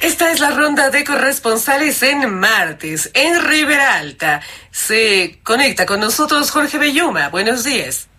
Esta es la ronda de corresponsales en martes, en Ribera Alta. Se conecta con nosotros Jorge Belluma. Buenos días.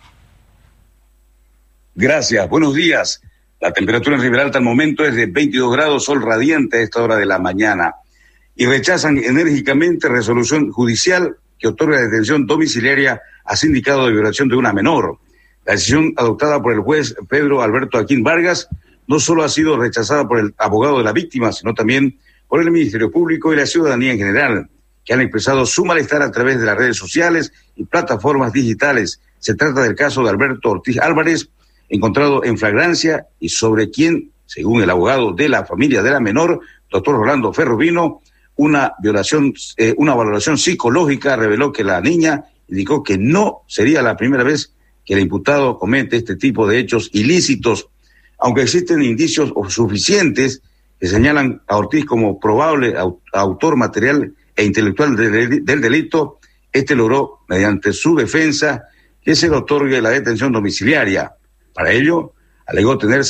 Gracias, buenos días. La temperatura en Ribera Alta al momento es de 22 grados, sol radiante a esta hora de la mañana. Y rechazan enérgicamente resolución judicial que otorga detención domiciliaria a sindicado de violación de una menor. La decisión adoptada por el juez Pedro Alberto Aquín Vargas no solo ha sido rechazada por el abogado de la víctima, sino también por el Ministerio Público y la ciudadanía en general, que han expresado su malestar a través de las redes sociales y plataformas digitales. Se trata del caso de Alberto Ortiz Álvarez, encontrado en flagrancia y sobre quien, según el abogado de la familia de la menor, doctor Rolando Ferrubino, una valoración psicológica reveló que la niña indicó que no sería la primera vez que el imputado comete este tipo de hechos ilícitos, aunque existen indicios suficientes que señalan a Ortiz como probable autor material e intelectual del delito. Este logró, mediante su defensa, que se le otorgue la detención domiciliaria. Para ello, alegó tener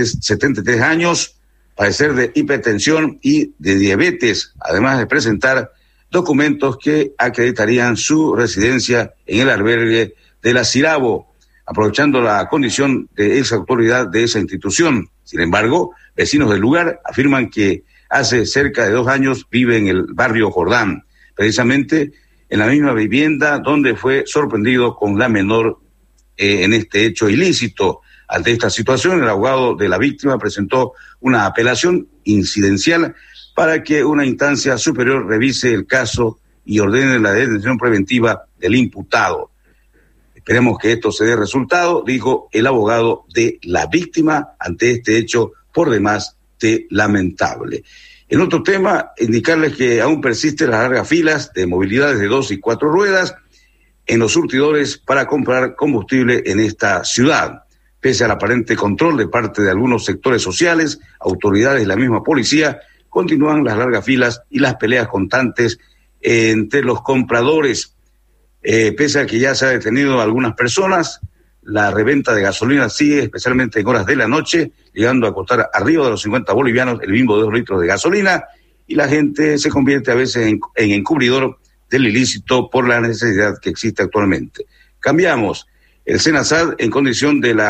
73 años, padecer de hipertensión y de diabetes, además de presentar documentos que acreditarían su residencia en el albergue de la Sirabo, aprovechando la condición de ex autoridad de esa institución. Sin embargo, vecinos del lugar afirman que hace cerca de 2 años vive en el barrio Jordán, precisamente en la misma vivienda donde fue sorprendido con la menor en este hecho ilícito. Ante esta situación, el abogado de la víctima presentó una apelación incidencial para que una instancia superior revise el caso y ordene la detención preventiva del imputado. Esperemos que esto se dé resultado, dijo el abogado de la víctima ante este hecho por demás lamentable. En otro tema, indicarles que aún persisten las largas filas de movilidades de 2 y 4 ruedas en los surtidores para comprar combustible en esta ciudad. Pese al aparente control de parte de algunos sectores sociales, autoridades y la misma policía, continúan las largas filas y las peleas constantes entre los compradores. Pese a que ya se ha detenido a algunas personas, la reventa de gasolina sigue, especialmente en horas de la noche, llegando a costar arriba de los 50 bolivianos el bimbo de 2 litros de gasolina, y la gente se convierte a veces en encubridor del ilícito por la necesidad que existe actualmente. Cambiamos. El SENASAD, en condición de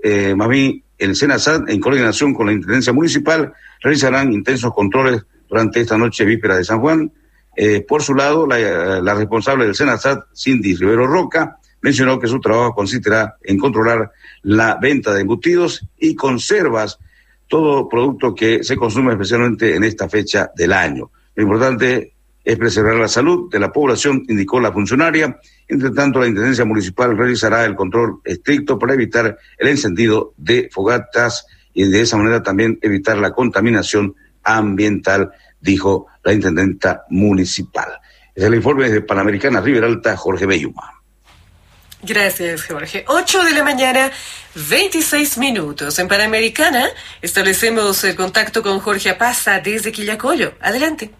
el SENASAD, en coordinación con la Intendencia Municipal, realizarán intensos controles durante esta noche víspera de San Juan. Por su lado, la responsable del SENASAD, Cindy Rivero Roca, mencionó que su trabajo consistirá en controlar la venta de embutidos y conservas, todo producto que se consume especialmente en esta fecha del año. Lo importante es preservar la salud de la población, indicó la funcionaria. Entre tanto, la Intendencia Municipal realizará el control estricto para evitar el encendido de fogatas y de esa manera también evitar la contaminación ambiental, dijo la intendenta municipal. Es el informe de Panamericana Ribera Alta, Jorge Belluma. Gracias, Jorge. 8 de la mañana, 26 minutos. En Panamericana establecemos el contacto con Jorge Apaza desde Quillacollo. Adelante.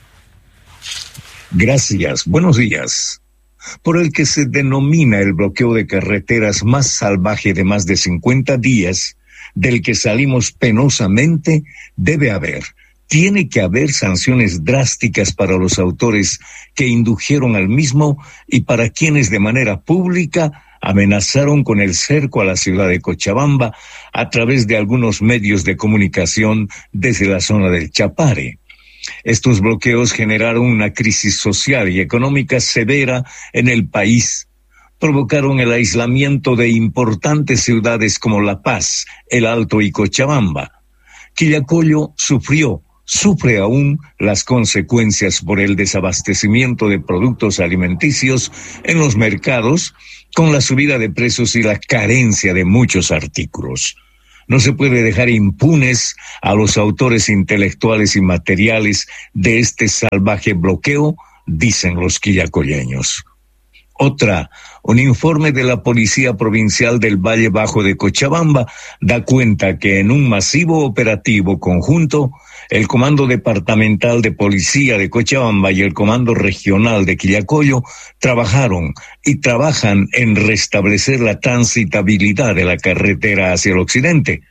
Gracias. Buenos días. Por el que se denomina el bloqueo de carreteras más salvaje de más de 50 días, del que salimos penosamente, tiene que haber sanciones drásticas para los autores que indujeron al mismo y para quienes de manera pública amenazaron con el cerco a la ciudad de Cochabamba a través de algunos medios de comunicación desde la zona del Chapare. Estos bloqueos generaron una crisis social y económica severa en el país. Provocaron el aislamiento de importantes ciudades como La Paz, El Alto y Cochabamba. Quillacollo sufre aún las consecuencias por el desabastecimiento de productos alimenticios en los mercados, con la subida de precios y la carencia de muchos artículos. No se puede dejar impunes a los autores intelectuales y materiales de este salvaje bloqueo, dicen los quillacolleños. Un informe de la Policía Provincial del Valle Bajo de Cochabamba da cuenta que en un masivo operativo conjunto, el Comando Departamental de Policía de Cochabamba y el Comando Regional de Quillacollo trabajaron y trabajan en restablecer la transitabilidad de la carretera hacia el occidente.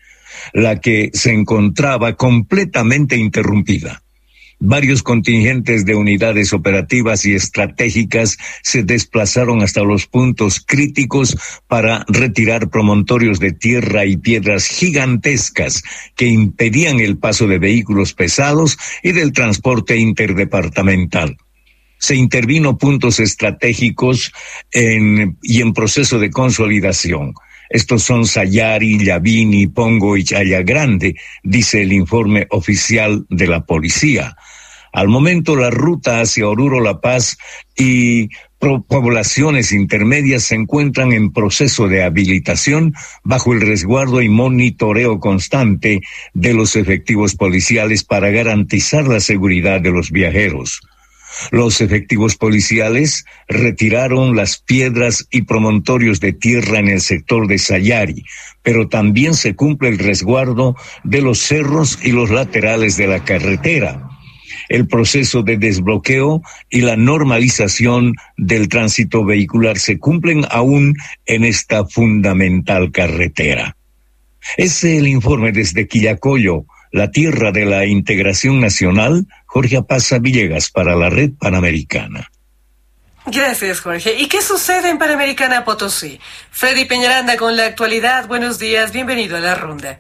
la que se encontraba completamente interrumpida. Varios contingentes de unidades operativas y estratégicas se desplazaron hasta los puntos críticos para retirar promontorios de tierra y piedras gigantescas que impedían el paso de vehículos pesados y del transporte interdepartamental. Se intervino puntos estratégicos y en proceso de consolidación. Estos son Sayari, Yavini, Pongo y Chaya Grande, dice el informe oficial de la policía. Al momento, la ruta hacia Oruro, La Paz y poblaciones intermedias se encuentran en proceso de habilitación bajo el resguardo y monitoreo constante de los efectivos policiales para garantizar la seguridad de los viajeros. Los efectivos policiales retiraron las piedras y promontorios de tierra en el sector de Sayari, pero también se cumple el resguardo de los cerros y los laterales de la carretera. El proceso de desbloqueo y la normalización del tránsito vehicular se cumplen aún en esta fundamental carretera. Es el informe desde Quillacollo, la tierra de la integración nacional. Jorge Apaza Villegas para la Red Panamericana. Gracias, Jorge. ¿Y qué sucede en Panamericana Potosí? Freddy Peñaranda con la actualidad. Buenos días, bienvenido a la ronda.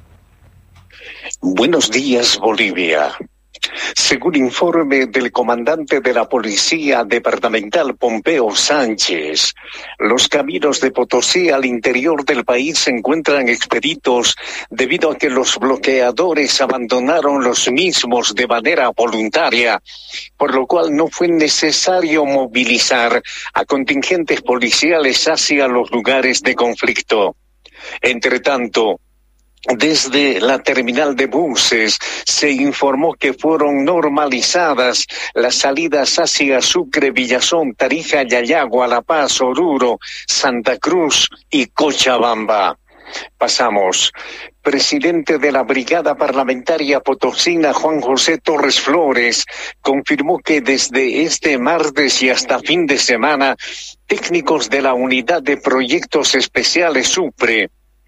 Buenos días, Bolivia. Según informe del comandante de la Policía Departamental Pompeo Sánchez, los caminos de Potosí al interior del país se encuentran expeditos debido a que los bloqueadores abandonaron los mismos de manera voluntaria, por lo cual no fue necesario movilizar a contingentes policiales hacia los lugares de conflicto. Entre tanto, desde la terminal de buses se informó que fueron normalizadas las salidas hacia Sucre, Villazón, Tarija, Yayagua, La Paz, Oruro, Santa Cruz y Cochabamba. Pasamos. Presidente de la Brigada Parlamentaria Potosina, Juan José Torres Flores, confirmó que desde este martes y hasta fin de semana, técnicos de la Unidad de Proyectos Especiales SUPRE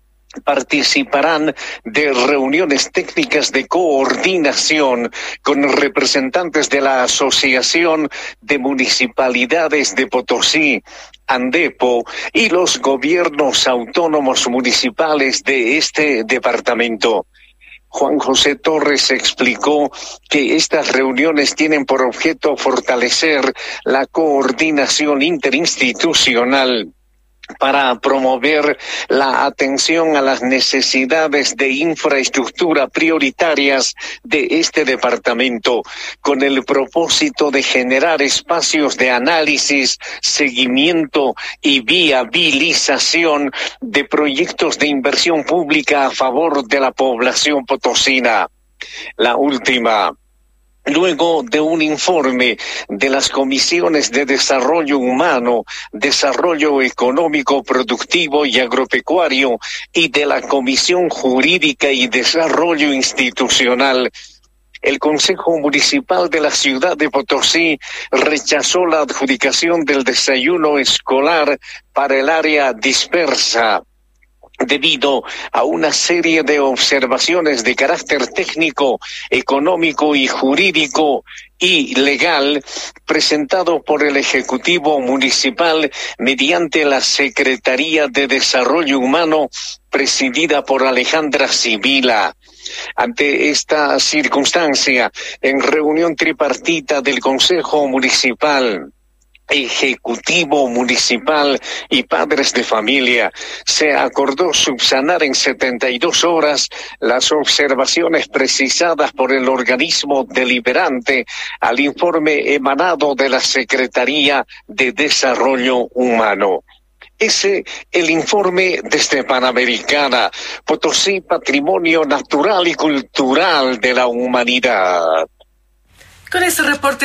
participarán de reuniones técnicas de coordinación con representantes de la Asociación de Municipalidades de Potosí, ANDEPO, y los gobiernos autónomos municipales de este departamento. Juan José Torres explicó que estas reuniones tienen por objeto fortalecer la coordinación interinstitucional para promover la atención a las necesidades de infraestructura prioritarias de este departamento, con el propósito de generar espacios de análisis, seguimiento y viabilización de proyectos de inversión pública a favor de la población potosina. La última. Luego de un informe de las comisiones de Desarrollo Humano, Desarrollo Económico, Productivo y Agropecuario y de la Comisión Jurídica y Desarrollo Institucional, el Consejo Municipal de la ciudad de Potosí rechazó la adjudicación del desayuno escolar para el área dispersa, debido a una serie de observaciones de carácter técnico, económico y jurídico y legal presentado por el Ejecutivo Municipal mediante la Secretaría de Desarrollo Humano presidida por Alejandra Sibila. Ante esta circunstancia, en reunión tripartita del Consejo Municipal, Ejecutivo Municipal y padres de familia, se acordó subsanar en 72 horas las observaciones precisadas por el organismo deliberante al informe emanado de la Secretaría de Desarrollo Humano. Ese el informe desde Panamericana, Potosí, patrimonio natural y cultural de la humanidad. Con este reporte